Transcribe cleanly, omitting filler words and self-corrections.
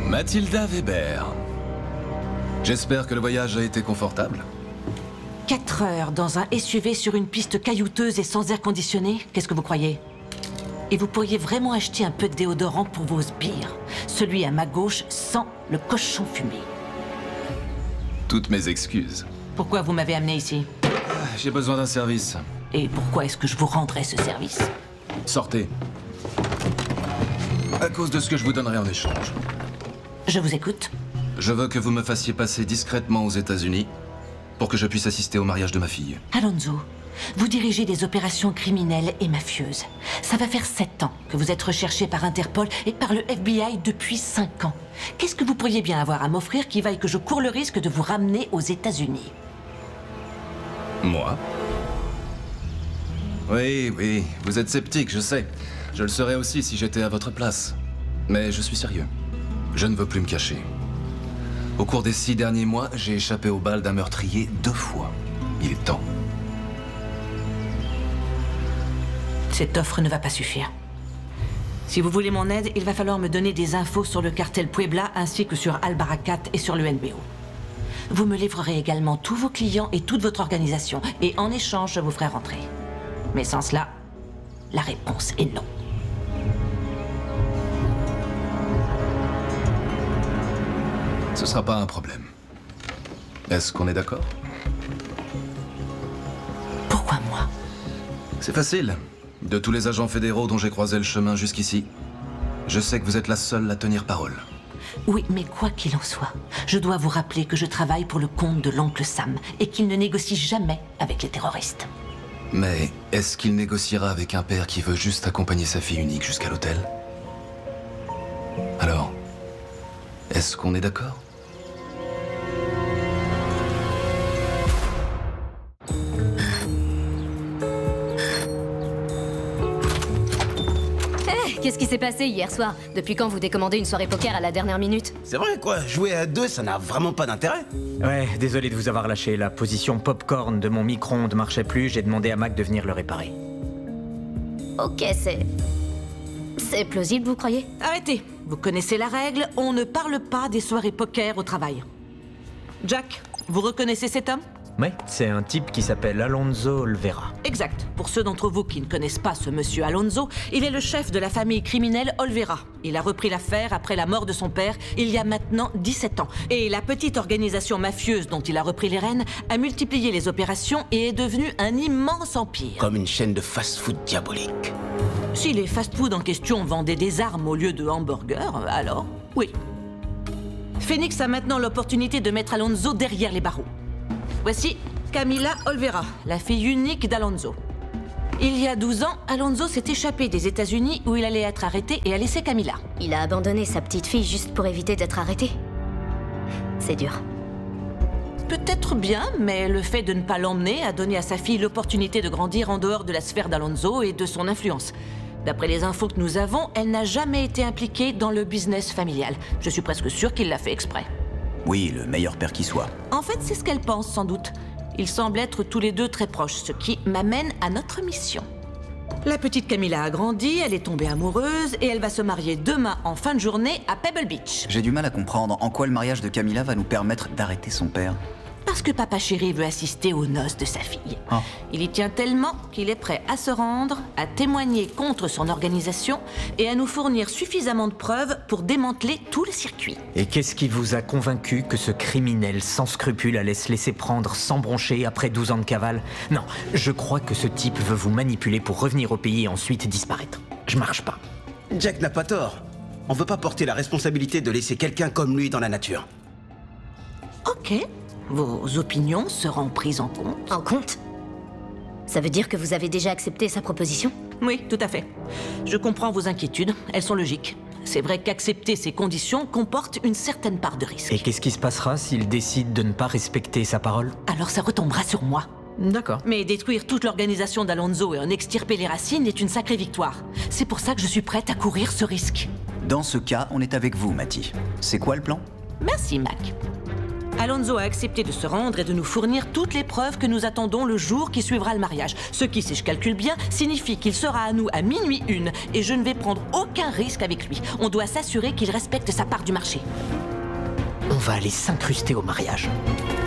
Mathilda Weber. J'espère que le voyage a été confortable. 4 heures dans un SUV sur une piste caillouteuse et sans air conditionné, qu'est-ce que vous croyez? Et vous pourriez vraiment acheter un peu de déodorant pour vos sbires. Celui à ma gauche sent le cochon fumé. Toutes mes excuses. Pourquoi vous m'avez amené ici? J'ai besoin d'un service. Et pourquoi est-ce que je vous rendrais ce service? Sortez. À cause de ce que je vous donnerai en échange. Je vous écoute. Je veux que vous me fassiez passer discrètement aux États-Unis pour que je puisse assister au mariage de ma fille. Alonso, vous dirigez des opérations criminelles et mafieuses. Ça va faire 7 ans que vous êtes recherché par Interpol et par le FBI depuis 5 ans. Qu'est-ce que vous pourriez bien avoir à m'offrir qui vaille que je cours le risque de vous ramener aux États-Unis? Moi? Oui, vous êtes sceptique, je sais. Je le serais aussi si j'étais à votre place. Mais je suis sérieux. Je ne veux plus me cacher. Au cours des 6 derniers mois, j'ai échappé aux balles d'un meurtrier 2 fois. Il est temps. Cette offre ne va pas suffire. Si vous voulez mon aide, il va falloir me donner des infos sur le cartel Puebla ainsi que sur Al-Barakat et sur le NBO. Vous me livrerez également tous vos clients et toute votre organisation. Et en échange, je vous ferai rentrer. Mais sans cela, la réponse est non. Ce sera pas un problème. Est-ce qu'on est d'accord? Pourquoi moi? C'est facile. De tous les agents fédéraux dont j'ai croisé le chemin jusqu'ici, je sais que vous êtes la seule à tenir parole. Oui, mais quoi qu'il en soit, je dois vous rappeler que je travaille pour le compte de l'oncle Sam et qu'il ne négocie jamais avec les terroristes. Mais est-ce qu'il négociera avec un père qui veut juste accompagner sa fille unique jusqu'à l'hôtel? Alors, est-ce qu'on est d'accord? Qu'est-ce qui s'est passé hier soir? Depuis quand vous décommandez une soirée poker à la dernière minute? C'est vrai quoi, jouer à 2 ça n'a vraiment pas d'intérêt. Ouais, désolé de vous avoir lâché. La position popcorn de mon micro-ondes marchait plus, j'ai demandé à Mac de venir le réparer. Ok, c'est plausible, vous croyez? Arrêtez. Vous connaissez la règle, on ne parle pas des soirées poker au travail. Jack, vous reconnaissez cet homme? Ouais, c'est un type qui s'appelle Alonso Olvera. Exact. Pour ceux d'entre vous qui ne connaissent pas ce monsieur Alonso, il est le chef de la famille criminelle Olvera. Il a repris l'affaire après la mort de son père, il y a maintenant 17 ans. Et la petite organisation mafieuse dont il a repris les rênes a multiplié les opérations et est devenue un immense empire. Comme une chaîne de fast-food diabolique. Si les fast-food en question vendaient des armes au lieu de hamburgers, alors oui. Phoenix a maintenant l'opportunité de mettre Alonso derrière les barreaux. Voici Camila Olvera, la fille unique d'Alonso. Il y a 12 ans, Alonso s'est échappé des États-Unis où il allait être arrêté et a laissé Camila. Il a abandonné sa petite fille juste pour éviter d'être arrêté. C'est dur. Peut-être bien, mais le fait de ne pas l'emmener a donné à sa fille l'opportunité de grandir en dehors de la sphère d'Alonso et de son influence. D'après les infos que nous avons, elle n'a jamais été impliquée dans le business familial. Je suis presque sûre qu'il l'a fait exprès. Oui, le meilleur père qui soit. En fait, c'est ce qu'elle pense, sans doute. Ils semblent être tous les deux très proches, ce qui m'amène à notre mission. La petite Camila a grandi, elle est tombée amoureuse et elle va se marier demain en fin de journée à Pebble Beach. J'ai du mal à comprendre en quoi le mariage de Camila va nous permettre d'arrêter son père. Parce que papa chéri veut assister aux noces de sa fille. Ah. Il y tient tellement qu'il est prêt à se rendre, à témoigner contre son organisation et à nous fournir suffisamment de preuves pour démanteler tout le circuit. Et qu'est-ce qui vous a convaincu que ce criminel sans scrupules allait se laisser prendre sans broncher après 12 ans de cavale? Non, je crois que ce type veut vous manipuler pour revenir au pays et ensuite disparaître. Je marche pas. Jack n'a pas tort. On veut pas porter la responsabilité de laisser quelqu'un comme lui dans la nature. Ok, vos opinions seront prises en compte. En compte? Ça veut dire que vous avez déjà accepté sa proposition? Oui, tout à fait. Je comprends vos inquiétudes, elles sont logiques. C'est vrai qu'accepter ces conditions comporte une certaine part de risque. Et qu'est-ce qui se passera s'il décide de ne pas respecter sa parole? Alors ça retombera sur moi. D'accord. Mais détruire toute l'organisation d'Alonso et en extirper les racines est une sacrée victoire. C'est pour ça que je suis prête à courir ce risque. Dans ce cas, on est avec vous, Matty. C'est quoi le plan? Merci, Mac. Alonso a accepté de se rendre et de nous fournir toutes les preuves que nous attendons le jour qui suivra le mariage. Ce qui, si je calcule bien, signifie qu'il sera à nous à minuit 1 et je ne vais prendre aucun risque avec lui. On doit s'assurer qu'il respecte sa part du marché. On va aller s'incruster au mariage.